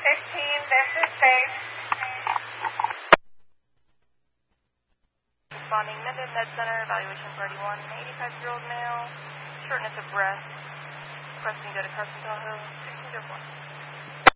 this is safe. Responding Mendon Med Center, evaluation party 1, 85-year-old male, shortness of breath, requesting to go to Carson Tahoe, 1604.